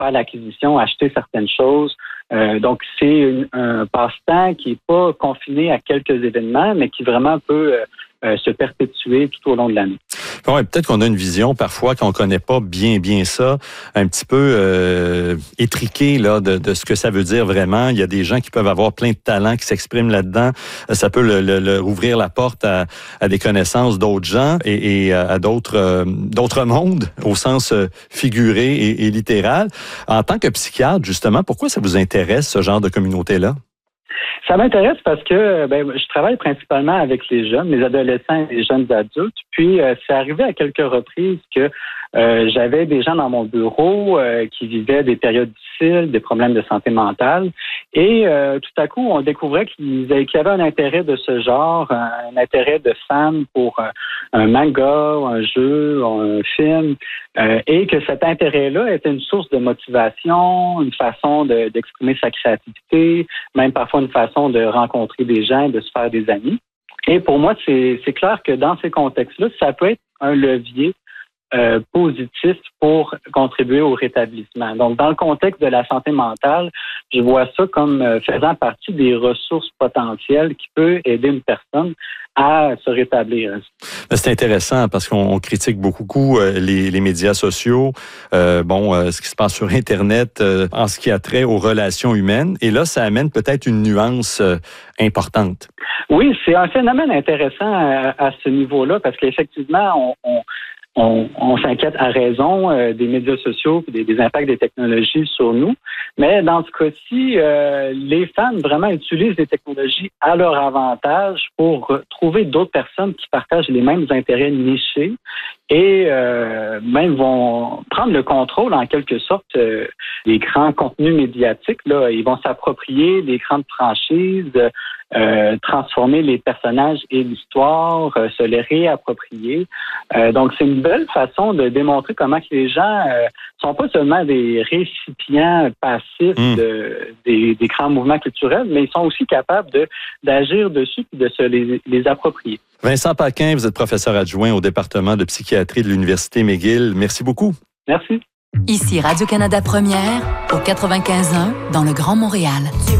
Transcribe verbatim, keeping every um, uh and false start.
faire l'acquisition, acheter certaines choses. Euh, donc, c'est une, un passe-temps qui n'est pas confiné à quelques événements, mais qui vraiment peut euh, euh, se perpétuer tout au long de l'année. Ouais, peut-être qu'on a une vision parfois qu'on connaît pas bien bien ça, un petit peu euh, étriquée là de, de ce que ça veut dire vraiment. Il y a des gens qui peuvent avoir plein de talents qui s'expriment là-dedans. Ça peut le, le, le ouvrir la porte à, à des connaissances d'autres gens et, et à d'autres euh, d'autres mondes au sens figuré et, et littéral. En tant que psychiatre, justement, pourquoi ça vous intéresse ce genre de communauté-là? Ça m'intéresse parce que ben, je travaille principalement avec les jeunes, les adolescents et les jeunes adultes. Puis, euh, c'est arrivé à quelques reprises que euh, j'avais des gens dans mon bureau euh, qui vivaient des périodes difficiles, des problèmes de santé mentale. Et euh, tout à coup, on découvrait qu'ils avaient, qu'il y avait un intérêt de ce genre, un, un intérêt de fans pour euh, un manga, un jeu, un film, euh, et que cet intérêt-là était une source de motivation, une façon de, d'exprimer sa créativité, même parfois une façon de rencontrer des gens, de se faire des amis. Et pour moi, c'est, c'est clair que dans ces contextes-là, ça peut être un levier euh, positif pour contribuer au rétablissement. Donc, dans le contexte de la santé mentale, je vois ça comme euh, faisant partie des ressources potentielles qui peut aider une personne à se rétablir. C'est intéressant parce qu'on critique beaucoup euh, les, les médias sociaux, euh, bon, euh, ce qui se passe sur Internet euh, en ce qui a trait aux relations humaines. Et là, ça amène peut-être une nuance euh, importante. Oui, c'est un phénomène intéressant à, à ce niveau-là parce qu'effectivement, on, on On, on s'inquiète à raison euh, des médias sociaux et des, des impacts des technologies sur nous. Mais dans ce cas-ci, euh, les fans vraiment utilisent les technologies à leur avantage pour trouver d'autres personnes qui partagent les mêmes intérêts nichés et euh, même vont prendre le contrôle en quelque sorte euh, des grands contenus médiatiques. Là, ils vont s'approprier des grandes franchises, euh, transformer les personnages et l'histoire, euh, se les réapproprier. Euh, donc, c'est une belle façon de démontrer comment que les gens euh, sont pas seulement des récipients passifs mmh. de, des, des grands mouvements culturels, mais ils sont aussi capables de, d'agir dessus et de se les, les approprier. Vincent Paquin, vous êtes professeur adjoint au département de psychiatrie de l'Université McGill. Merci beaucoup. Merci. Ici Radio-Canada Première, au quatre-vingt-quinze point un, dans le Grand Montréal.